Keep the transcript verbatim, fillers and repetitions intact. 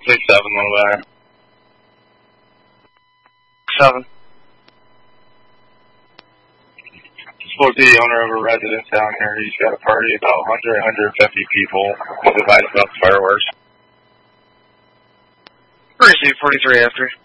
Say seven, a little better. Seven. Spoke to the owner of a residence down here. He's got a party about one hundred, one hundred fifty people. He's advised about the fireworks. Receive forty-three after.